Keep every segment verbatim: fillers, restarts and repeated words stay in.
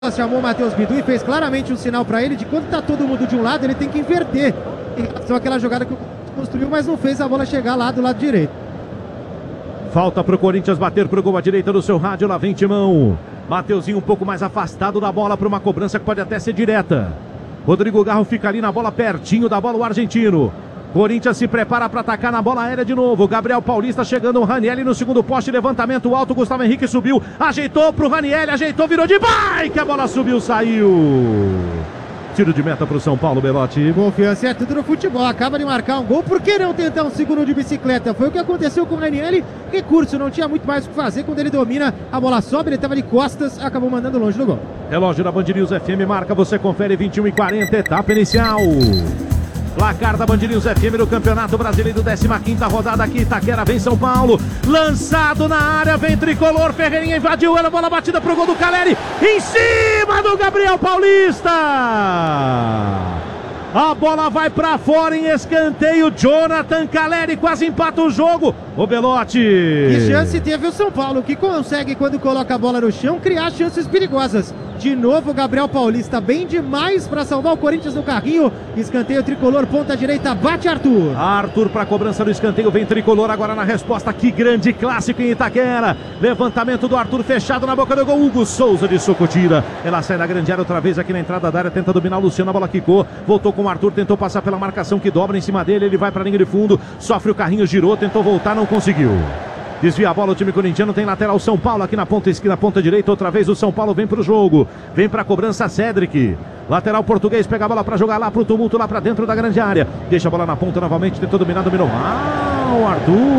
chamou o Matheus Bidu e fez claramente um sinal para ele de quando tá todo mundo de um lado, ele tem que inverter em relação àquela jogada que o construiu, mas não fez a bola chegar lá do lado direito. Falta pro Corinthians bater pro gol à direita do seu rádio, lá vem Timão. Mateuzinho um pouco mais afastado da bola para uma cobrança que pode até ser direta. Rodrigo Garro fica ali na bola, pertinho da bola o argentino. Corinthians se prepara para atacar na bola aérea de novo. Gabriel Paulista chegando, o Ranieri no segundo poste, levantamento alto, Gustavo Henrique subiu, ajeitou pro Ranieri, ajeitou, virou de bike, a bola subiu, saiu. Tiro de meta pro São Paulo, Belotti. Confiança é tudo no futebol, acaba de marcar um gol, por que não tentar um segundo de bicicleta? Foi o que aconteceu com o Ranieri, recurso, não tinha muito mais o que fazer, quando ele domina, a bola sobe, ele estava de costas, acabou mandando longe do gol. Relógio da Band News F M marca, você confere vinte e um e quarenta, etapa inicial. Placar da Band News F M no Campeonato Brasileiro, décima quinta rodada aqui, Itaquera vem São Paulo, lançado na área, vem Tricolor, Ferreirinha invadiu, a bola batida pro gol do Caleri, em cima do Gabriel Paulista! A bola vai pra fora em escanteio, Jonathan Caleri quase empata o jogo, o Belotti. Que chance teve o São Paulo, que consegue, quando coloca a bola no chão, criar chances perigosas. De novo o Gabriel Paulista, bem demais para salvar o Corinthians no carrinho. Escanteio Tricolor, ponta direita, bate Arthur. Arthur para a cobrança do escanteio, vem Tricolor agora na resposta. Que grande clássico em Itaquera. Levantamento do Arthur fechado na boca do gol. Hugo Souza de soco tira. Ela sai da grande área outra vez aqui na entrada da área, tenta dominar o Luciano, a bola quicou. Voltou com o Arthur, tentou passar pela marcação que dobra em cima dele. Ele vai para a linha de fundo, sofre o carrinho, girou, tentou voltar, não conseguiu. Desvia a bola o time corintiano, tem lateral São Paulo aqui na ponta esquerda, ponta direita, outra vez o São Paulo vem pro jogo, vem pra cobrança Cédric, lateral português, pega a bola pra jogar lá pro tumulto, lá pra dentro da grande área, deixa a bola na ponta novamente, tentou dominar, dominou, ah, o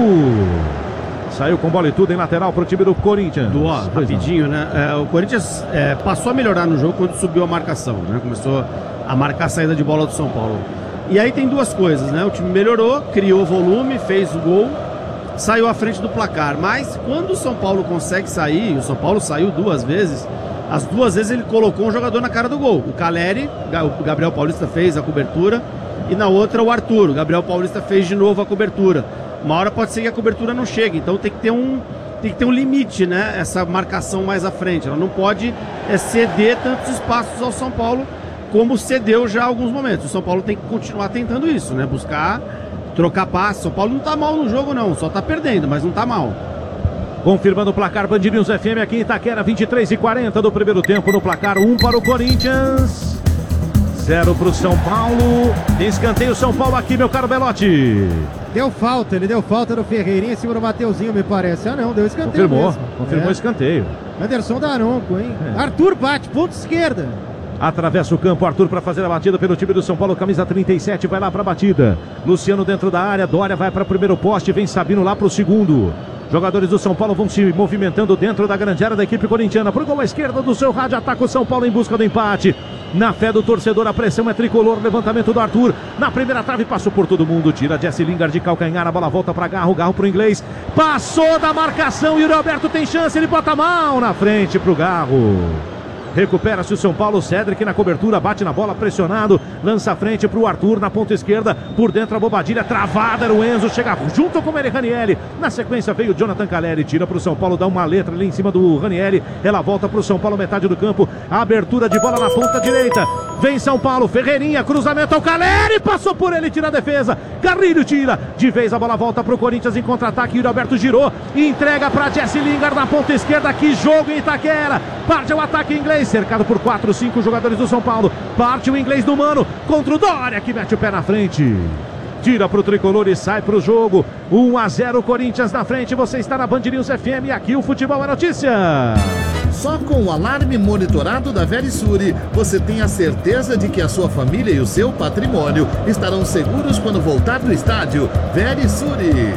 Arthur, saiu com bola e tudo em lateral pro time do Corinthians. Do, ó, rapidinho, né, é, o Corinthians é, passou a melhorar no jogo quando subiu a marcação, né, começou a marcar a saída de bola do São Paulo, e aí tem duas coisas, né, o time melhorou, criou volume, fez o gol, saiu à frente do placar, mas quando o São Paulo consegue sair, o São Paulo saiu duas vezes, as duas vezes ele colocou um jogador na cara do gol, o Caleri, o Gabriel Paulista fez a cobertura, e na outra o Arthur, o Gabriel Paulista fez de novo a cobertura. Uma hora pode ser que a cobertura não chegue, então tem que ter um, tem que ter um limite, né, essa marcação mais à frente, ela não pode é, ceder tantos espaços ao São Paulo, como cedeu já em alguns momentos. O São Paulo tem que continuar tentando isso, né, buscar trocar passe. São Paulo não tá mal no jogo não, só tá perdendo, mas não tá mal. Confirmando o placar, Band News F M aqui em Itaquera, vinte e três e quarenta do primeiro tempo no placar, um para o Corinthians, zero para o São Paulo. Escanteio São Paulo aqui, meu caro Belotti. Deu falta, ele deu falta no Ferreirinha em cima do Mateuzinho, me parece. Ah não, deu escanteio. Confirmou, mesmo. confirmou é. escanteio. Anderson Daronco, hein? É. Arthur bate, ponta esquerda. Atravessa o campo, Arthur para fazer a batida pelo time do São Paulo, camisa trinta e sete, vai lá para a batida. Luciano dentro da área, Dória vai para o primeiro poste, vem Sabino lá para o segundo. Jogadores do São Paulo vão se movimentando dentro da grande área da equipe corintiana. Pro gol à esquerda do seu rádio, ataca o São Paulo em busca do empate. Na fé do torcedor, a pressão é tricolor, levantamento do Arthur. Na primeira trave, passou por todo mundo, tira Jesse Lingard de calcanhar, a bola volta para Garro, Garro pro inglês. Passou da marcação e o Roberto tem chance, ele bota a mão na frente pro Garro. Recupera-se o São Paulo, Cédric na cobertura, bate na bola, pressionado, lança a frente para o Arthur na ponta esquerda, por dentro a Bobadilha, travada, era o Enzo, chega junto com o Ranieri, na sequência veio o Jonathan Caleri, tira para o São Paulo, dá uma letra ali em cima do Ranieri, ela volta para o São Paulo, metade do campo, abertura de bola na ponta direita, vem São Paulo, Ferreirinha, cruzamento ao Caleri, passou por ele, tira a defesa, Carrilho tira, de vez a bola volta para o Corinthians em contra-ataque, o Roberto girou, entrega para Jesse Lingard na ponta esquerda, que jogo em Itaquera, parte o ataque inglês, cercado por quatro, cinco jogadores do São Paulo, parte o inglês do Mano, contra o Dória, que mete o pé na frente, tira pro tricolor e sai pro jogo, um a zero Corinthians na frente, você está na Band News F M, aqui o Futebol é Notícia. Só com o alarme monitorado da Verisure, você tem a certeza de que a sua família e o seu patrimônio estarão seguros quando voltar do estádio. Verisure.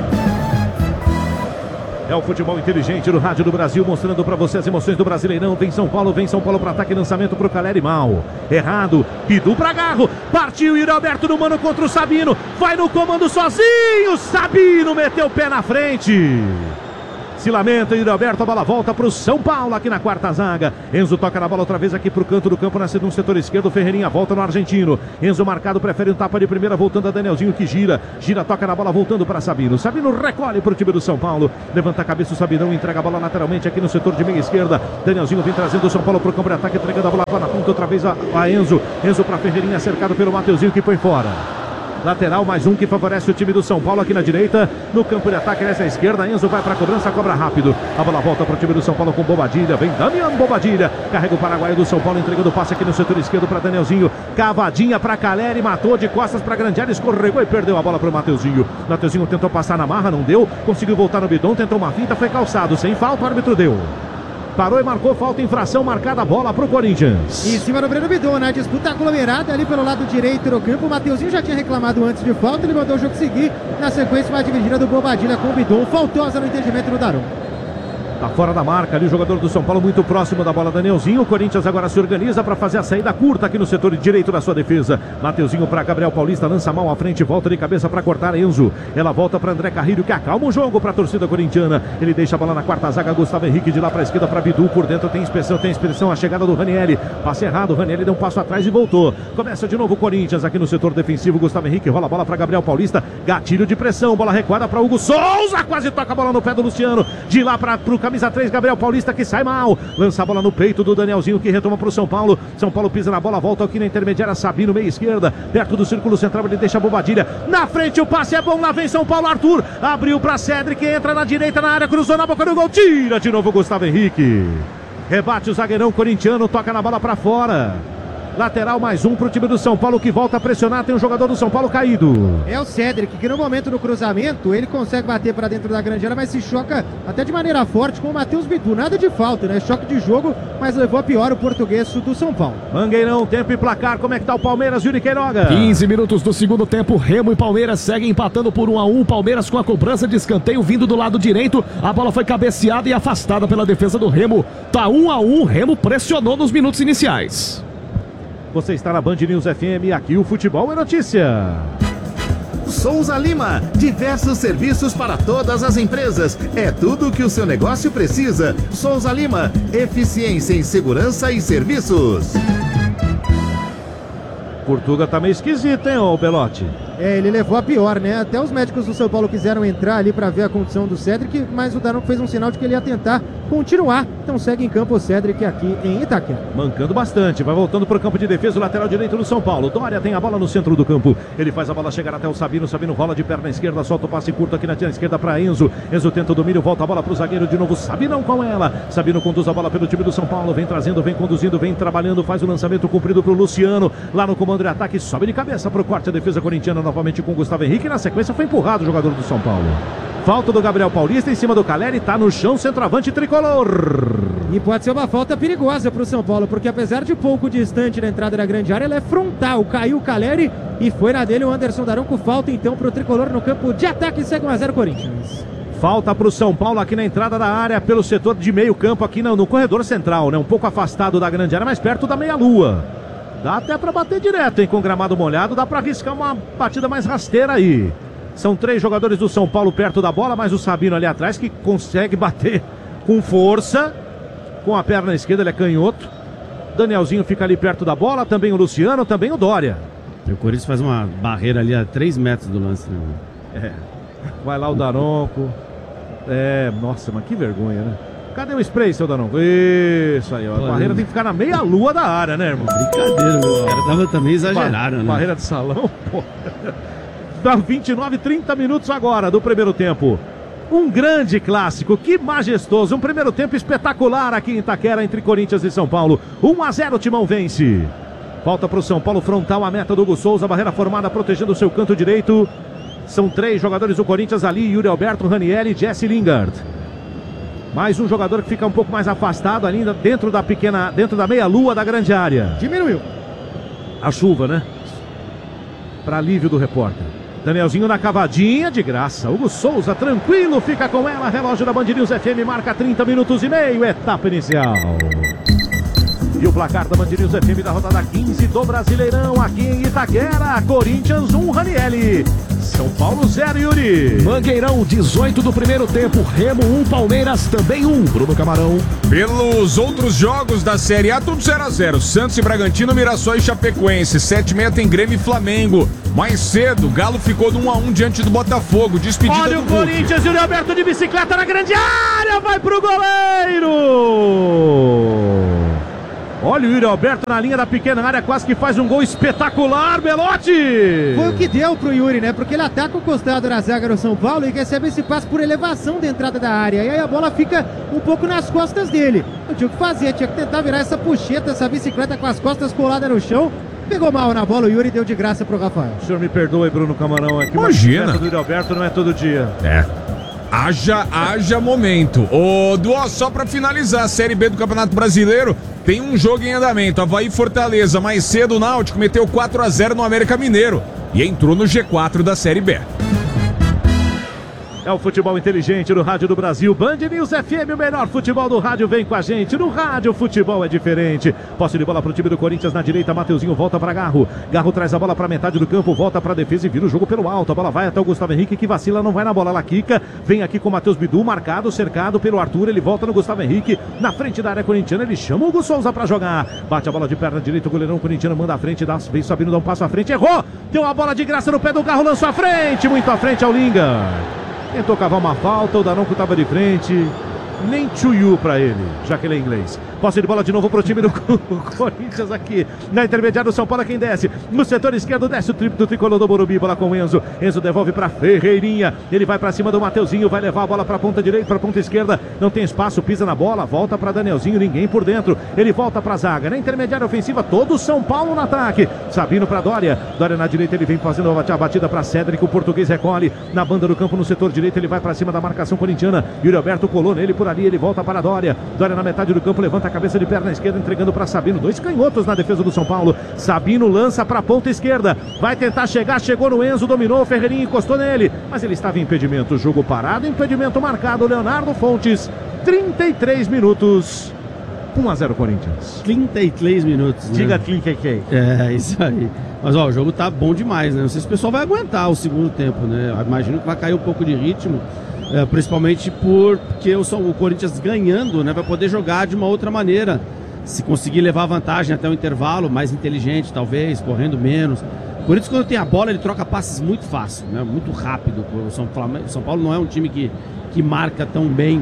É o futebol inteligente no Rádio do Brasil, mostrando para você as emoções do Brasileirão. Vem São Paulo, vem São Paulo para ataque e lançamento para o Caleri, mal. Errado, Bidu para Garro, partiu e Roberto no mano contra o Sabino, vai no comando sozinho, Sabino meteu o pé na frente. Se lamenta, Yuri Alberto, a bola volta para o São Paulo aqui na quarta zaga. Enzo toca na bola outra vez aqui para o canto do campo, nasce no setor esquerdo. Ferreirinha volta no argentino. Enzo marcado, prefere um tapa de primeira, voltando a Danielzinho que gira. Gira, toca na bola, voltando para Sabino. Sabino recolhe para o time do São Paulo. Levanta a cabeça o Sabinão, entrega a bola lateralmente aqui no setor de meia esquerda. Danielzinho vem trazendo o São Paulo para o campo de ataque, entregando a bola na ponta outra vez a, a Enzo. Enzo para Ferreirinha, cercado pelo Mateuzinho que põe fora. Lateral, mais um que favorece o time do São Paulo aqui na direita. No campo de ataque, nessa esquerda. Enzo vai para a cobrança, cobra rápido. A bola volta para o time do São Paulo com Bobadilha. Vem Damian Bobadilha. Carrega o paraguaio do São Paulo, entregando o passe aqui no setor esquerdo para Danielzinho. Cavadinha para Caleri, matou de costas para grande área, escorregou e perdeu a bola para o Mateuzinho. Mateuzinho tentou passar na marra, não deu. Conseguiu voltar no bidon, tentou uma finta, foi calçado. Sem falta, o árbitro deu. Parou e marcou falta, infração marcada, a bola para o Corinthians. Em cima do Breno Bidon, né? Disputa aglomerada ali pelo lado direito do campo. O Mateuzinho já tinha reclamado antes de falta, ele mandou o jogo seguir. Na sequência, uma dividida do Bobadilha com o Bidon. Faltosa no entendimento do Daron. Tá fora da marca ali o jogador do São Paulo, muito próximo da bola, Danielzinho. O Corinthians agora se organiza para fazer a saída curta aqui no setor direito da sua defesa. Mateuzinho para Gabriel Paulista, lança a mão à frente, volta de cabeça para cortar Enzo. Ela volta para André Carrilho, que acalma o jogo para a torcida corintiana. Ele deixa a bola na quarta zaga, Gustavo Henrique de lá para a esquerda para Bidu. Por dentro tem inspeção, tem inspeção, a chegada do Ranieri. Passe errado, o Ranieri deu um passo atrás e voltou. Começa de novo o Corinthians aqui no setor defensivo. Gustavo Henrique rola a bola para Gabriel Paulista. Gatilho de pressão, bola recuada para Hugo Souza. Quase toca a bola no pé do Luciano. De lá para o camisa três, Gabriel Paulista. Paulista que sai mal, lança a bola no peito do Danielzinho que retoma para o São Paulo. São Paulo pisa na bola, volta aqui na intermediária, Sabino, meia esquerda, perto do círculo central, ele deixa a Bobadilha, na frente o passe é bom, lá vem São Paulo, Arthur, abriu para Cedric, entra na direita na área, cruzou na boca do gol, tira de novo Gustavo Henrique, rebate o zagueirão corintiano, toca na bola para fora. Lateral mais um para o time do São Paulo que volta a pressionar, tem um jogador do São Paulo caído. É o Cedric, que no momento do cruzamento, ele consegue bater para dentro da grande área, mas se choca até de maneira forte com o Matheus Bidu. Nada de falta, né? Choque de jogo, mas levou a pior o português do São Paulo. Mangueirão, tempo e placar, como é que tá o Palmeiras, Yuri Queiroga? quinze minutos do segundo tempo, Remo e Palmeiras seguem empatando por um a um. Palmeiras com a cobrança de escanteio vindo do lado direito. A bola foi cabeceada e afastada pela defesa do Remo. Tá um a um, Remo pressionou nos minutos iniciais. Você está na Band News F M, aqui o futebol é notícia. Souza Lima, diversos serviços para todas as empresas. É tudo o que o seu negócio precisa. Souza Lima, eficiência em segurança e serviços. Portuga tá meio esquisito, hein, ô Belotti? É, ele levou a pior, né? Até os médicos do São Paulo quiseram entrar ali para ver a condição do Cedric, mas o Daron fez um sinal de que ele ia tentar continuar. Então segue em campo o Cedric aqui em Itaquera. Mancando bastante, vai voltando para o campo de defesa, o lateral direito do São Paulo. Dória tem a bola no centro do campo. Ele faz a bola chegar até o Sabino. Sabino rola de perna esquerda, solta o passe curto aqui na esquerda para Enzo. Enzo tenta o domínio, volta a bola para o zagueiro de novo. Sabinão com ela. Sabino conduz a bola pelo time do São Paulo. Vem trazendo, vem conduzindo, vem trabalhando. Faz o lançamento cumprido para o Luciano. Lá no comando de ataque, sobe de cabeça para o corte. A defesa corintiana novamente com Gustavo Henrique. Na sequência foi empurrado o jogador do São Paulo. Falta do Gabriel Paulista em cima do Caleri, tá no chão, centroavante tricolor. E pode ser uma falta perigosa para o São Paulo, porque apesar de pouco distante da entrada da grande área, ela é frontal. Caiu o Caleri e foi na dele o Anderson Daron com falta então para o tricolor no campo de ataque. Segue um a zero Corinthians. Falta para o São Paulo aqui na entrada da área, pelo setor de meio campo, aqui no, no corredor central, né? Um pouco afastado da grande área, mas perto da meia-lua. Dá até para bater direto, hein? Com gramado molhado, dá para arriscar uma batida mais rasteira aí. São três jogadores do São Paulo perto da bola, mas o Sabino ali atrás que consegue bater com força. Com a perna esquerda, ele é canhoto. Danielzinho fica ali perto da bola, também o Luciano, também o Dória. E o Corinthians faz uma barreira ali a três metros do lance. Né? É. Vai lá o Daronco. É, nossa, mas que vergonha, né? Cadê o spray, seu Daronco? Isso aí, ó. A Pô, barreira tem que ficar na meia-lua da área, né, irmão? Brincadeira, meu. Os caras tava também exageraram, ba né? Barreira de salão, pô. Dá vinte e nove, trinta minutos agora do primeiro tempo. Um grande clássico, que majestoso. Um primeiro tempo espetacular aqui em Itaquera, entre Corinthians e São Paulo. um a zero, o Timão vence. Volta para o São Paulo, frontal a meta do Hugo Souza. Barreira formada, protegendo o seu canto direito. São três jogadores do Corinthians ali: Yuri Alberto, Ranieri e Jesse Lingard. Mais um jogador que fica um pouco mais afastado ali dentro da pequena, dentro da meia-lua da grande área. Diminuiu a chuva, né? Para alívio do repórter. Danielzinho na cavadinha, de graça. Hugo Souza, tranquilo, fica com ela. Relógio da Band News F M marca trinta minutos e meio, etapa inicial. E o placar da Band News F M da rodada quinze do Brasileirão, aqui em Itaquera. Corinthians um, Ranieri. São Paulo zero, Yuri. Mangueirão, dezoito do primeiro tempo. Remo um, Palmeiras também um. Bruno Camarão. Pelos outros jogos da Série A, tudo zero a zero. Santos e Bragantino, Mirassol e Chapecoense. sete e meia tem Grêmio e Flamengo. Mais cedo, Galo ficou no um a um diante do Botafogo. Despedida Olha do o Corinthians, Yuri Alberto de bicicleta na grande área. Vai pro goleiro. Olha o Yuri Alberto na linha da pequena área, quase que faz um gol espetacular, Belotti! Foi o que deu pro Yuri, né? Porque ele ataca o costado da zaga do São Paulo e recebe esse passe por elevação da entrada da área. E aí a bola fica um pouco nas costas dele. Não tinha o que fazer, tinha que tentar virar essa puxeta, essa bicicleta com as costas coladas no chão. Pegou mal na bola, o Yuri deu de graça pro Rafael. O senhor me perdoe, Bruno Camarão, aqui. Imagina. O do Yuri Alberto não é todo dia. É. Haja, haja momento. Ô, Duó, só pra finalizar a Série B do Campeonato Brasileiro, tem um jogo em andamento. Avaí Fortaleza, mais cedo o Náutico meteu quatro a zero no América Mineiro e entrou no G quatro da Série B. É o futebol inteligente no Rádio do Brasil. Band News F M, o melhor futebol do rádio, vem com a gente. No rádio, o futebol é diferente. Posse de bola pro time do Corinthians na direita. Mateuzinho volta para Garro. Garro traz a bola pra metade do campo, volta pra defesa e vira o jogo pelo alto. A bola vai até o Gustavo Henrique, que vacila, não vai na bola. Ela quica. Vem aqui com o Matheus Bidu, marcado, cercado pelo Arthur. Ele volta no Gustavo Henrique, na frente da área corintiana. Ele chama o Hugo Souza pra jogar. Bate a bola de perna direita. O goleirão corintiano manda à frente. Dá, vem Sabino, dá um passo à frente. Errou. Deu a bola de graça no pé do Garro. Lançou à frente. Muito à frente ao Linga. Tentou cavar uma falta, o Daronco estava de frente. Nem tchuiu pra ele, já que ele é inglês. Posse de bola de novo pro time do Corinthians aqui. Na intermediária do São Paulo, quem desce? No setor esquerdo desce o triplo do tricolor do Morumbi. Bola com o Enzo. Enzo devolve pra Ferreirinha. Ele vai pra cima do Mateuzinho. Vai levar a bola pra ponta direita, pra ponta esquerda. Não tem espaço, pisa na bola. Volta pra Danielzinho, ninguém por dentro. Ele volta pra zaga. Na intermediária ofensiva, todo o São Paulo no ataque. Sabino pra Dória. Dória na direita, ele vem fazendo a batida pra Cédric. O português recolhe. Na banda do campo, no setor direito, ele vai pra cima da marcação corintiana. Yuri Alberto colou nele por ali. Ele volta para Dória. Dória na metade do campo, levanta a cabeça de perna esquerda, entregando para Sabino. Dois canhotos na defesa do São Paulo. Sabino lança para a ponta esquerda. Vai tentar chegar, chegou no Enzo, dominou. O Ferreirinha encostou nele, mas ele estava em impedimento. Jogo parado, impedimento marcado. Leonardo Fontes, trinta e três minutos. um a zero Corinthians. trinta e três minutos, né? Diga trinta e três. É, isso aí. Mas ó, o jogo tá bom demais, né? Não sei se o pessoal vai aguentar o segundo tempo, né? Eu imagino que vai cair um pouco de ritmo. É, principalmente porque o, o Corinthians ganhando, né, vai poder jogar de uma outra maneira. Se conseguir levar vantagem até o intervalo, mais inteligente talvez, correndo menos. O Corinthians, quando tem a bola, ele troca passes muito fácil, né, muito rápido. O São, o São Paulo não é um time que, que marca tão bem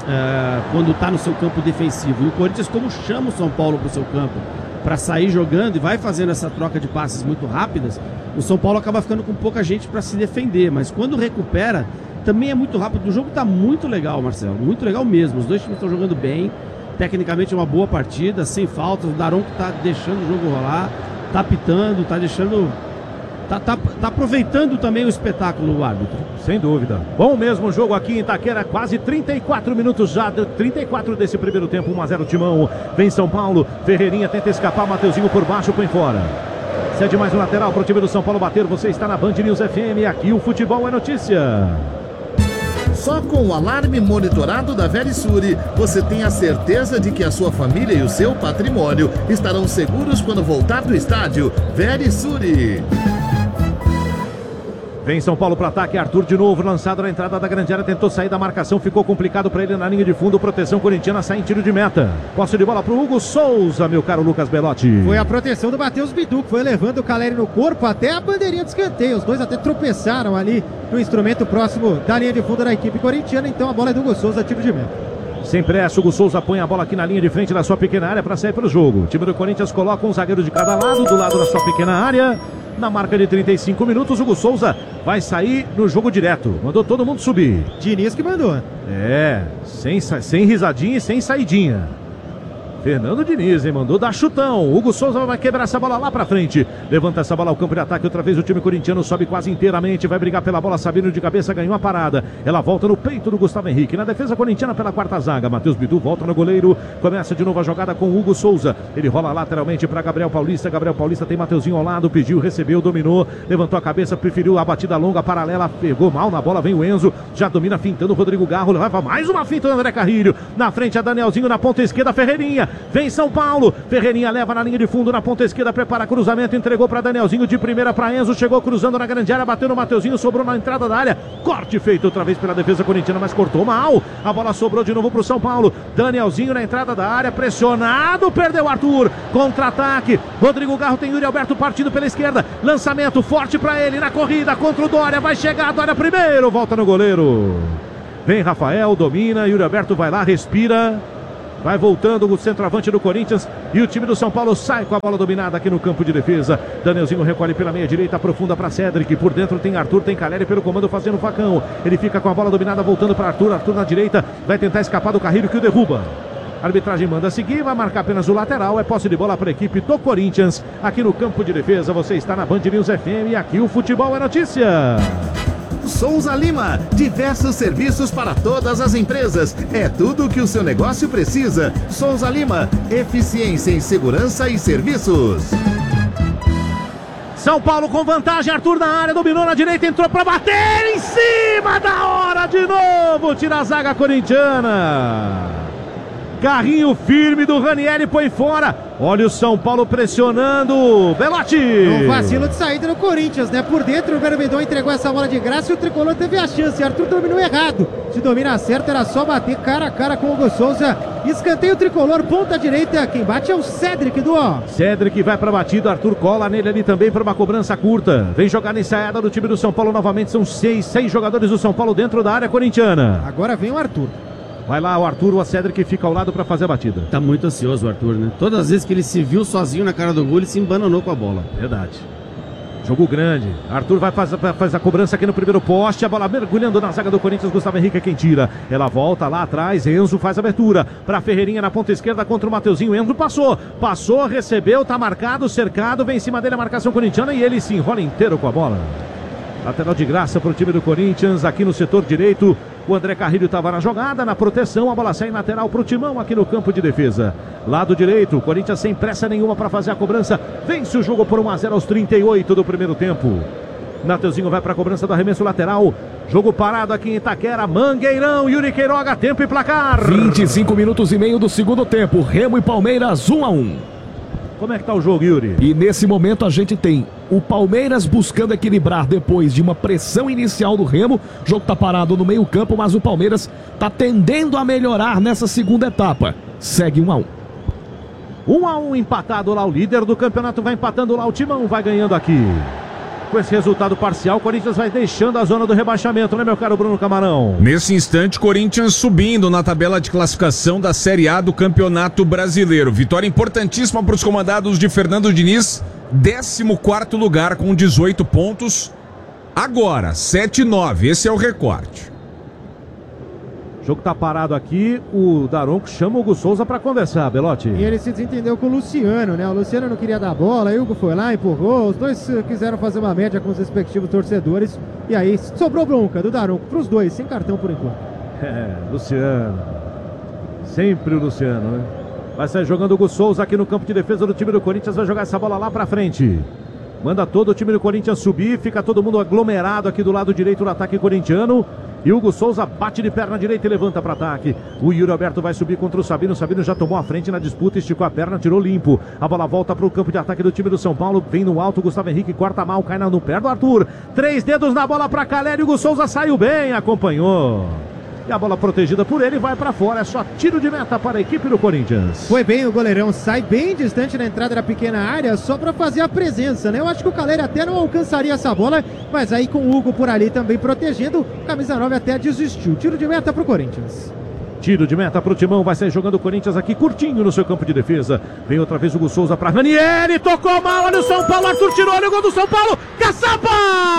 é, quando está no seu campo defensivo. E o Corinthians, como chama o São Paulo para o seu campo para sair jogando e vai fazendo essa troca de passes muito rápidas, o São Paulo acaba ficando com pouca gente para se defender. Mas quando recupera, também é muito rápido. O jogo está muito legal, Marcelo. Muito legal mesmo. Os dois times estão jogando bem. Tecnicamente é uma boa partida, sem faltas. O Daronco está deixando o jogo rolar. Está apitando, está deixando... Está tá, tá aproveitando também o espetáculo, o árbitro. Sem dúvida. Bom mesmo jogo aqui em Itaquera. Quase trinta e quatro minutos já. trinta e quatro desse primeiro tempo. um a zero Timão. Vem São Paulo. Ferreirinha tenta escapar. Mateuzinho por baixo, põe fora. Cede mais um lateral para o time do São Paulo bater. Você está na Band News F M. Aqui o futebol é notícia. Só com o alarme monitorado da Verisure, você tem a certeza de que a sua família e o seu patrimônio estarão seguros quando voltar do estádio. Verisure. Vem São Paulo para ataque, Arthur de novo, lançado na entrada da grande área, tentou sair da marcação, ficou complicado para ele na linha de fundo, proteção corintiana, sai em tiro de meta. Posse de bola para o Hugo Souza, meu caro Lucas Belotti. Foi a proteção do Matheus Bidu, que foi levando o Caleri no corpo até a bandeirinha de escanteio. Os dois até tropeçaram ali no instrumento próximo da linha de fundo da equipe corintiana, então a bola é do Hugo Souza, tiro de meta. Sem pressa, o Hugo Souza põe a bola aqui na linha de frente da sua pequena área para sair para o jogo. O time do Corinthians coloca um zagueiro de cada lado, do lado da sua pequena área. Na marca de trinta e cinco minutos, o Hugo Souza vai sair no jogo direto. Mandou todo mundo subir. Diniz que mandou. É, sem, sem risadinha e sem saidinha. Fernando Diniz, hein? Mandou dar chutão. Hugo Souza vai quebrar essa bola lá pra frente. Levanta essa bola ao campo de ataque. Outra vez o time corintiano sobe quase inteiramente. Vai brigar pela bola. Sabino de cabeça ganhou a parada. Ela volta no peito do Gustavo Henrique. Na defesa corintiana pela quarta zaga. Matheus Bidu volta no goleiro. Começa de novo a jogada com o Hugo Souza. Ele rola lateralmente para Gabriel Paulista. Gabriel Paulista tem Mateuzinho ao lado. Pediu, recebeu, dominou. Levantou a cabeça, preferiu a batida longa, paralela. Pegou mal na bola. Vem o Enzo. Já domina fintando o Rodrigo Garro. Leva mais uma finta do André Carrilho. Na frente a Danielzinho na ponta esquerda. Ferreirinha. Vem São Paulo. Ferreirinha leva na linha de fundo, na ponta esquerda, prepara cruzamento, entregou para Danielzinho de primeira para Enzo, chegou cruzando na grande área, bateu no Mateuzinho, sobrou na entrada da área. Corte feito outra vez pela defesa corintiana, mas cortou mal. A bola sobrou de novo para o São Paulo. Danielzinho na entrada da área, pressionado, perdeu Arthur. Contra-ataque. Rodrigo Garro tem Yuri Alberto partindo pela esquerda. Lançamento forte para ele na corrida contra o Dória. Vai chegar, Dória primeiro, volta no goleiro. Vem Rafael, domina, Yuri Alberto vai lá, respira. Vai voltando o centroavante do Corinthians e o time do São Paulo sai com a bola dominada aqui no campo de defesa. Danielzinho recolhe pela meia direita, aprofunda para Cédric. Por dentro tem Arthur, tem Caleri pelo comando fazendo o facão. Ele fica com a bola dominada voltando para Arthur. Arthur na direita vai tentar escapar do Carrilho que o derruba. A arbitragem manda seguir, vai marcar apenas o lateral. É posse de bola para a equipe do Corinthians aqui no campo de defesa. Você está na Band News F M e aqui o futebol é notícia. Souza Lima, diversos serviços para todas as empresas. É tudo o que o seu negócio precisa. Souza Lima, eficiência em segurança e serviços. São Paulo com vantagem, Arthur na área, dominou na direita, entrou para bater em cima da hora de novo. Tira a zaga corintiana. Carrinho firme do Ranieri, põe fora. Olha o São Paulo pressionando. Belotti. Um vacilo de saída no Corinthians, né? Por dentro o Vermedon entregou essa bola de graça e o Tricolor teve a chance. Arthur dominou errado. Se domina certo era só bater cara a cara com o Hugo Souza. Escanteio Tricolor, ponta direita. Quem bate é o Cédric do ó. Cédric vai para batida, Arthur cola nele ali também para uma cobrança curta. Vem jogar na ensaiada do time do São Paulo novamente. São seis, seis jogadores do São Paulo dentro da área corintiana. Agora vem o Arthur. Vai lá o Arthur, o Cédric fica ao lado para fazer a batida. Tá muito ansioso o Arthur, né? Todas as vezes que ele se viu sozinho na cara do gol, ele se embananou com a bola. Verdade. Jogo grande. Arthur vai fazer, faz a cobrança aqui no primeiro poste. A bola mergulhando na zaga do Corinthians. Gustavo Henrique é quem tira. Ela volta lá atrás. Enzo faz a abertura para Ferreirinha na ponta esquerda contra o Mateuzinho. Enzo passou. Passou, recebeu, tá marcado, cercado. Vem em cima dele a marcação corintiana e ele se enrola inteiro com a bola. Lateral de graça para o time do Corinthians aqui no setor direito. O André Carrilho estava na jogada, na proteção, a bola sai em lateral para o Timão aqui no campo de defesa. Lado direito, o Corinthians sem pressa nenhuma para fazer a cobrança. Vence o jogo por um a zero aos trinta e oito do primeiro tempo. Mateuzinho vai para a cobrança do arremesso lateral. Jogo parado aqui em Itaquera, Mangueirão, Yuri Queiroga, tempo e placar. vinte e cinco minutos e meio do segundo tempo, Remo e Palmeiras um a um. Como é que tá o jogo, Yuri? E nesse momento a gente tem o Palmeiras buscando equilibrar depois de uma pressão inicial do Remo. O jogo tá parado no meio campo, mas o Palmeiras tá tendendo a melhorar nessa segunda etapa. Segue um a um. um a um empatado lá, o líder do campeonato vai empatando lá, o Timão vai ganhando aqui. Com esse resultado parcial, o Corinthians vai deixando a zona do rebaixamento, né, meu caro Bruno Camarão? Nesse instante, Corinthians subindo na tabela de classificação da Série A do Campeonato Brasileiro. Vitória importantíssima para os comandados de Fernando Diniz, décimo quarto lugar com dezoito pontos. Agora, sete e nove, esse é o recorte. O jogo tá parado aqui, o Daronco chama o Hugo Souza para conversar, Belotti. E ele se desentendeu com o Luciano, né? O Luciano não queria dar bola, aí o Hugo foi lá, empurrou, os dois quiseram fazer uma média com os respectivos torcedores, e aí sobrou bronca do Daronco pros dois, sem cartão por enquanto. É, Luciano. Sempre o Luciano, né? Vai sair jogando o Hugo Souza aqui no campo de defesa do time do Corinthians, vai jogar essa bola lá pra frente. Manda todo o time do Corinthians subir, fica todo mundo aglomerado aqui do lado direito do ataque corintiano. E o Hugo Souza bate de perna direita e levanta para ataque. O Yuri Alberto vai subir contra o Sabino. O Sabino já tomou a frente na disputa, esticou a perna, tirou limpo. A bola volta para o campo de ataque do time do São Paulo. Vem no alto, Gustavo Henrique corta mal, cai no pé do Arthur. Três dedos na bola para Caleri. O Hugo Souza saiu bem, acompanhou. E a bola protegida por ele vai para fora. É só tiro de meta para a equipe do Corinthians. Foi bem o goleirão, sai bem distante na entrada da pequena área, só para fazer a presença, né? Eu acho que o Caleri até não alcançaria essa bola, mas aí com o Hugo por ali também protegendo, camisa nove até desistiu. Tiro de meta para o Corinthians. Tiro de meta para o Timão, vai sair jogando o Corinthians aqui curtinho no seu campo de defesa. Vem outra vez o Hugo Souza para Ranieri, tocou mal, olha o São Paulo, Arthur tirou, olha o gol do São Paulo, Caçapa!